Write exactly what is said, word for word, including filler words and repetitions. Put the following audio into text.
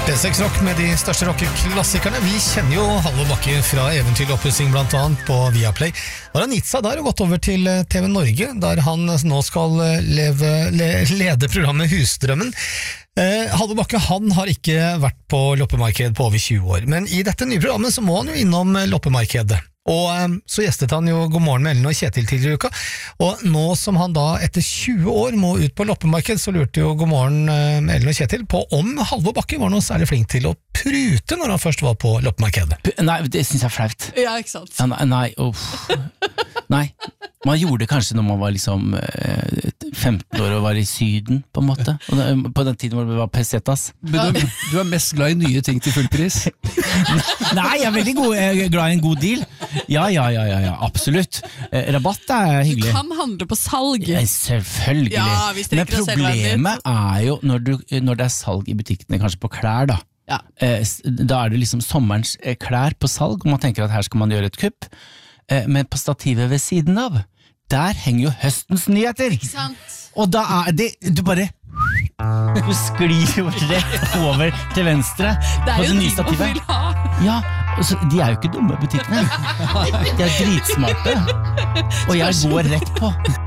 P seks Rock med de største rockeklassikerne. Vi kjenner jo Halvor Bakke fra Eventyr og oppussing blant annet på Viaplay. Da har han gitt seg der og gått over til T V Norge, der han nå skal leve, le, lede programmet Husdrømmen. Eh, Halvor Bakke, han har ikke vært på loppemarked på over tjue år, men i dette nye programmet så må han jo innom loppemarkedet. Og um, så gjestet han jo God morgen med Ellen og Kjetil tidligere i uka, og nå som han da etter tjue år må ut på loppemarked, så lurte jo God morgen uh, med Ellen og Kjetil på om Halvor Bakke var noe særlig flink til å prute når han først var på loppemarkedet. P- Nei, det synes jeg er flaut. Ja, ikke sant? Ja, nei, nei, uff. Nei, man gjorde det kanskje når man var liksom eh, femten år og var i syden, på en måte. Og det, på den tiden hvor det var pesetas. Men du, du er mest glad i nye ting til full pris? Nei, jeg er veldig god, jeg er glad i en god deal. Ja, ja, ja, ja, ja absolutt. Eh, rabatt er Du hyggelig. kan handle på salg. Ja, selvfølgelig. Ja, vi Men strekker oss hele veien problemet er jo når, du, når det er salg i butikkene, kanskje på klær da. Ja. Eh, s- da er det liksom sommerens eh, klær på salg, og man tenker at her skal man gjøre et kupp. Eh, men på stativet ved siden av, der henger jo høstens nyheter. Ikke sant? Og da er det, du bare du sklir jo rett over til venstre Det på er jo det nye de man stativet. vil ha. Ja, altså, de er jo ikke dumme butikkene. De er dritsmarte. Og jeg går rett på.